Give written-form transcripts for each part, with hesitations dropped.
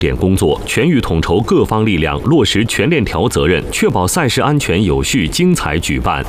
点工作全域统筹各方力量，落实全链条责任，确保赛事安全有序、精彩举办。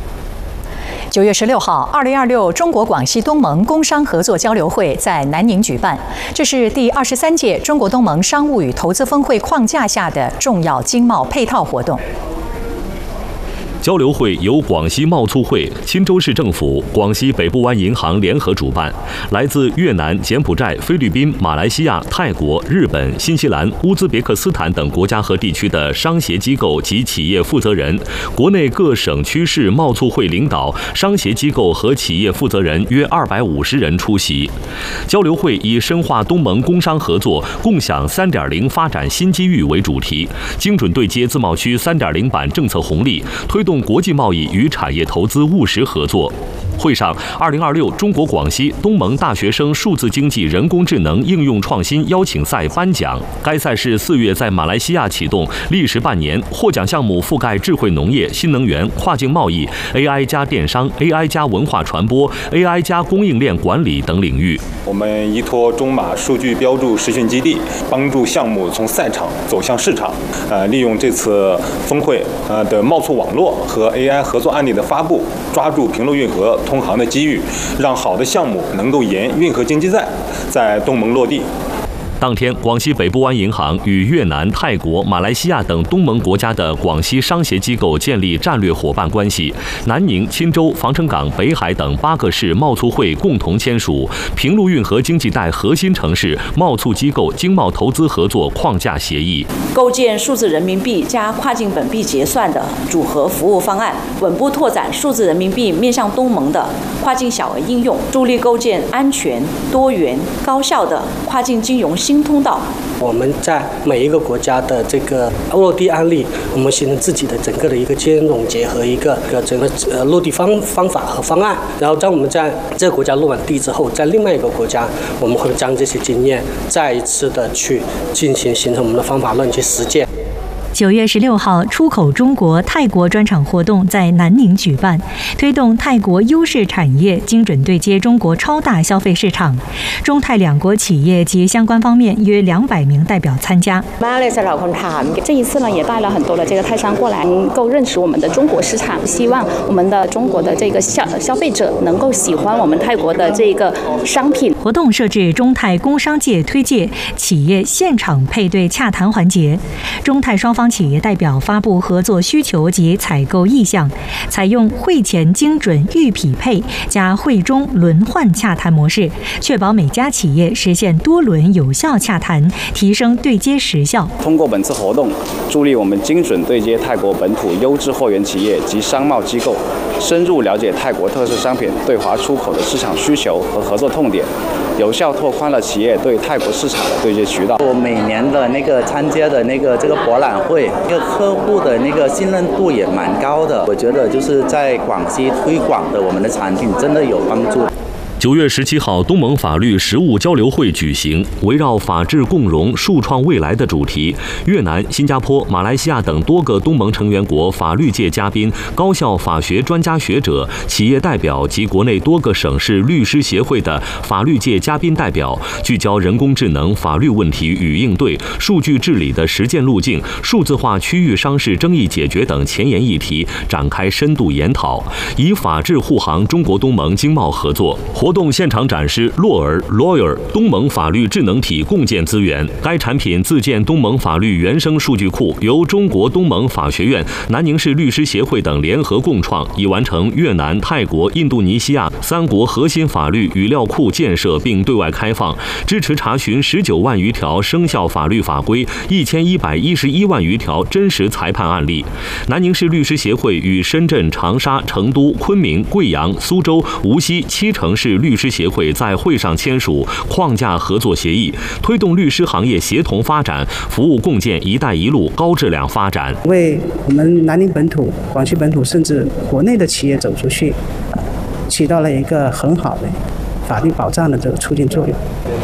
9月16号，2026中国广西东盟工商合作交流会在南宁举办，这是第23届中国东盟商务与投资峰会框架下的重要经贸配套活动。 交流会由广西贸促会、钦州市政府、广西北部湾银行联合主办，来自越南、柬埔寨、菲律宾、马来西亚、泰国、日本、新西兰、乌兹别克斯坦等国家和地区的商协机构及企业负责人，国内各省区市贸促会领导、商协机构和企业负责人约250人出席。交流会以深化东盟工商合作、共享 3.0 发展新机遇为主题，精准对接自贸区 3.0 版政策红利，推动国际贸易与产业投资务实合作。会上，2026中国广西东盟大学生数字经济人工智能应用创新邀请赛颁奖。该赛事4月在马来西亚启动，历时半年，获奖项目覆盖智慧农业、新能源、跨境贸易、AI 加电商、AI 加文化传播、AI 加供应链管理等领域。 我们依托中马数据标注实训基地，帮助项目从赛场走向市场。利用这次峰会的贸促网络和 AI 合作案例的发布，抓住平陆运河通航的机遇，让好的项目能够沿运河经济带在东盟落地。 当天，广西北部湾银行与越南、泰国、马来西亚等东盟国家的广西商协机构建立战略伙伴关系。南宁、钦州、防城港、北海等8个市贸促会共同签署平陆运河经济带核心城市贸促机构经贸投资合作框架协议， 构建数字人民币加跨境本币结算的组合服务方案，稳步拓展数字人民币面向东盟的跨境小额应用，助力构建安全、多元、高效的跨境金融新通道。 我们在每一个国家的这个落地案例，我们形成自己的整个的一个兼容结合一个整个落地方法和方案。然后在我们在这个国家落完地之后，在另外一个国家，我们会将这些经验再一次的去进行形成我们的方法论去实践。 9月16号，出口中国泰国专场活动在南宁举办，推动泰国优势产业精准对接中国超大消费市场。中泰两国企业及相关方面约200名代表参加。 这一次呢，也带了很多的这个泰商过来，能够认识我们的中国市场，希望我们的中国的这个消费者能够喜欢我们泰国的这个商品。 活动设置中泰工商界推介企业现场配对洽谈环节，中泰双方企业代表发布合作需求及采购意向，采用会前精准预匹配加会中轮换洽谈模式，确保每家企业实现多轮有效洽谈，提升对接时效。 通过本次活动，助力我们精准对接泰国本土优质货源企业及商贸机构，深入了解泰国特色商品对华出口的市场需求和合作痛点，有效拓宽了企业对泰国市场的对接渠道。 我每年的参加的这个博览会，客户的信任度也蛮高的。我觉得就是在广西推广的我们的产品真的有帮助。 9月17号，东盟法律实务交流会举行，围绕法治共荣、树创未来的主题，越南、新加坡、马来西亚等多个东盟成员国法律界嘉宾、高校法学专家学者、企业代表及国内多个省市律师协会的法律界嘉宾代表，聚焦人工智能法律问题与应对、数据治理的实践路径、数字化区域商事争议解决等前沿议题，展开深度研讨，以法治护航中国东盟经贸合作。活动现场展示洛尔 Lawyer 东盟法律智能体共建资源，该产品自建东盟法律原生数据库，由中国东盟法学院、南宁市律师协会等联合共创，已完成越南、泰国、印度尼西亚3国核心法律语料库建设并对外开放，支持查询19万余条生效法律法规、1111万余条真实裁判案例。南宁市律师协会与深圳、长沙、成都、昆明、贵阳、苏州、无锡7城市律师协会在会上签署框架合作协议，推动律师行业协同发展，服务共建“一带一路”高质量发展， 为我们南宁本土、广西本土甚至国内的企业走出去，起到了一个很好的法律保障的这个促进作用。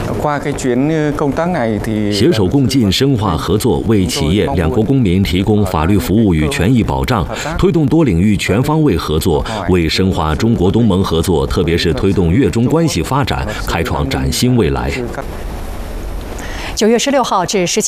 携手共进，深化合作，为企业、两国公民提供法律服务与权益保障，推动多领域全方位合作，为深化中国东盟合作，特别是推动越中关系发展，开创崭新未来。 9月16号至17